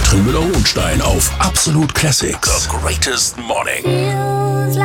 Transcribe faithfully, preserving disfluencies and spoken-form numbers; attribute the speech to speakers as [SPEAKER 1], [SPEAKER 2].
[SPEAKER 1] Katrin Müller-Hohenstein auf Absolut Classics. The greatest morning.